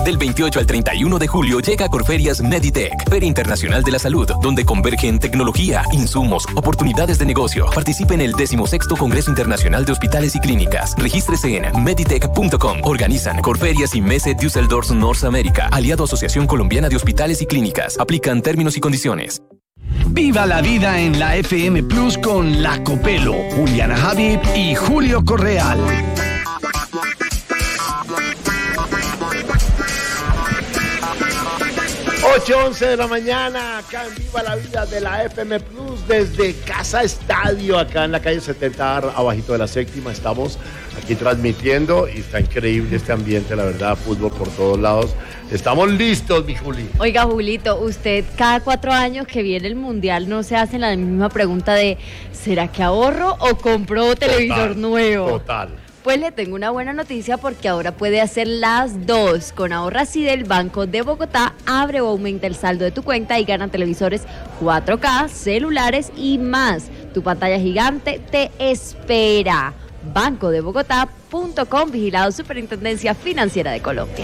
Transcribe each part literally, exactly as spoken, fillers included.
Del veintiocho al treinta y uno de julio llega a Corferias Meditech, Feria Internacional de la Salud, donde convergen tecnología, insumos, oportunidades de negocio. Participe en el decimosexto Congreso Internacional de Hospitales y Clínicas. Regístrese en meditech punto com. Organizan Corferias y Messe Düsseldorf North America, aliado Asociación Colombiana de Hospitales y Clínicas. Aplican términos y condiciones. Viva la vida en la F M Plus con La Copelo, Juliana Habib y Julio Correal. ocho once de la mañana, acá en Viva la Vida de la F M Plus, desde Casa Estadio, acá en la calle setenta, abajito de la séptima. Estamos aquí transmitiendo y está increíble este ambiente, la verdad, fútbol por todos lados. Estamos listos, mi Juli. Oiga, Julito, usted cada cuatro años que viene el Mundial no se hace la misma pregunta de ¿será que ahorro o compro televisor Total, nuevo? Total. Pues le tengo una buena noticia porque ahora puede hacer las dos. Con Ahorra Sí del Banco de Bogotá, abre o aumenta el saldo de tu cuenta y gana televisores cuatro K, celulares y más. Tu pantalla gigante te espera. banco de bogotá punto com, vigilado Superintendencia Financiera de Colombia.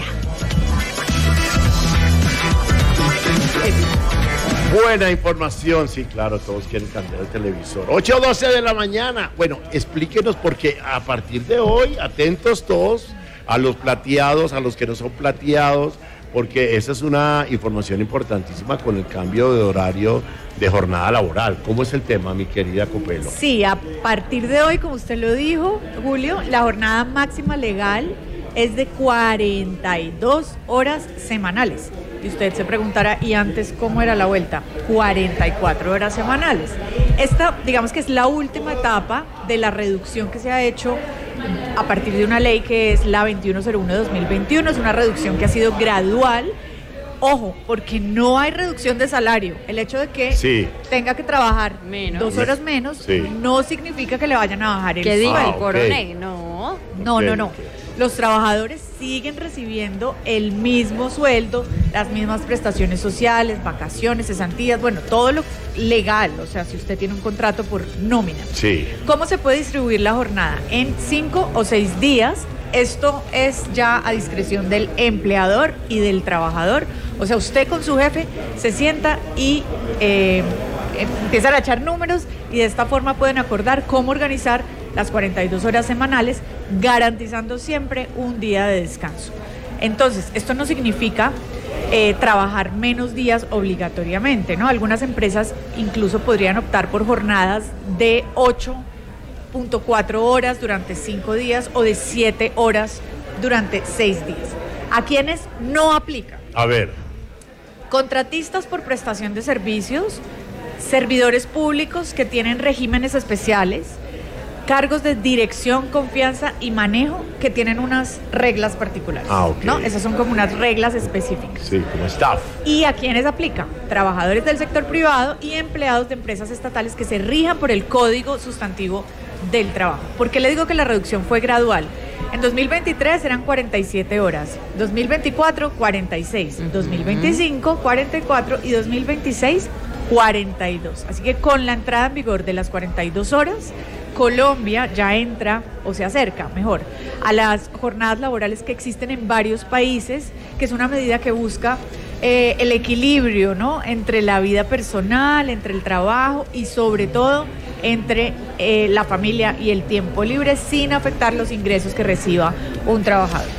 Buena información, sí, claro, todos quieren cambiar el televisor. ocho doce de la mañana. Bueno, explíquenos, porque a partir de hoy, atentos todos a los plateados, a los que no son plateados, porque esa es una información importantísima con el cambio de horario de jornada laboral. ¿Cómo es el tema, mi querida Copelo? Sí, a partir de hoy, como usted lo dijo, Julio, la jornada máxima legal es de cuarenta y dos horas semanales. Y usted se preguntará, ¿y antes cómo era la vuelta? cuarenta y cuatro horas semanales. Esta, digamos que es la última etapa de la reducción que se ha hecho a partir de una ley que es la veintiuno cero uno de dos mil veintiuno. Es una reducción que ha sido gradual. Ojo, porque no hay reducción de salario. El hecho de que sí. tenga que trabajar menos. dos horas menos sí. no significa que le vayan a bajar el sueldo. ¿Qué digo? Ah, el coronel, no. No, no, no. Los trabajadores siguen recibiendo el mismo sueldo, las mismas prestaciones sociales, vacaciones, cesantías, bueno, todo lo legal, o sea, si usted tiene un contrato por nómina. Sí. ¿Cómo se puede distribuir la jornada? En cinco o seis días. Esto es ya a discreción del empleador y del trabajador. O sea, usted con su jefe se sienta y eh, empiezan a echar números y de esta forma pueden acordar cómo organizar las cuarenta y dos horas semanales, garantizando siempre un día de descanso. Entonces, esto no significa eh, trabajar menos días obligatoriamente, ¿no? Algunas empresas incluso podrían optar por jornadas de ocho punto cuatro horas durante cinco días o de siete horas durante seis días. ¿A quiénes no aplica? A ver. Contratistas por prestación de servicios, servidores públicos que tienen regímenes especiales, cargos de dirección, confianza y manejo que tienen unas reglas particulares. Ah, ok. ¿No? Esas son como unas reglas específicas. Sí, como staff. ¿Y a quiénes aplica? Trabajadores del sector privado y empleados de empresas estatales que se rijan por el Código Sustantivo del Trabajo. ¿Por qué le digo que la reducción fue gradual? En dos mil veintitrés eran cuarenta y siete horas, dos mil veinticuatro cuarenta y seis, uh-huh. dos mil veinticinco cuarenta y cuatro y dos mil veintiséis cuarenta y dos. Así que con la entrada en vigor de las cuarenta y dos horas, Colombia ya entra, o se acerca, mejor, a las jornadas laborales que existen en varios países, que es una medida que busca eh, el equilibrio, ¿no?, entre la vida personal, entre el trabajo y sobre todo entre eh, la familia y el tiempo libre, sin afectar los ingresos que reciba un trabajador.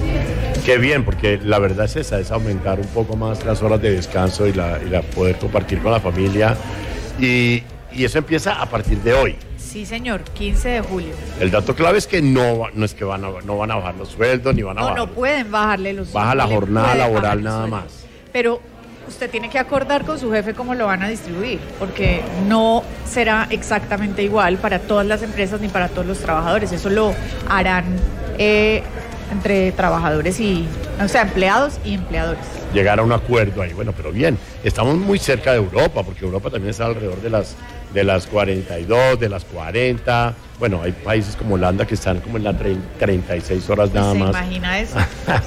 Qué bien, porque la verdad es esa, es aumentar un poco más las horas de descanso y la, y la poder compartir con la familia. Y, y eso empieza a partir de hoy. Sí, señor, quince de julio. El dato clave es que no, no es que van a, no van a bajar los sueldos, ni van a no, bajar. No, no pueden bajarle los sueldos. Baja la jornada laboral nada más. Pero usted tiene que acordar con su jefe cómo lo van a distribuir, porque no será exactamente igual para todas las empresas ni para todos los trabajadores. Eso lo harán eh, entre trabajadores y, o sea, empleados y empleadores. Llegar a un acuerdo ahí, bueno, pero bien, estamos muy cerca de Europa, porque Europa también está alrededor de las, de las cuarenta y dos, de las cuarenta. Bueno, hay países como Holanda que están como en las treinta y seis horas nada ¿Se más. ¿Se imagina eso?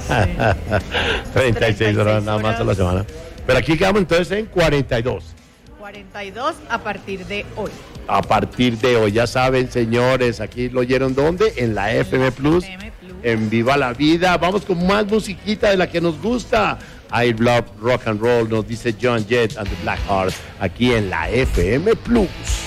Sí. treinta y seis horas nada más a la semana. Pero aquí quedamos entonces en cuarenta y dos. cuarenta y dos a partir de hoy. A partir de hoy, ya saben, señores, aquí lo oyeron, ¿dónde? En la F M Plus. F M Plus. en Viva la Vida. Vamos con más musiquita de la que nos gusta. I love rock and roll, nos dice John Jett and the Black Hearts, aquí en la F M Plus.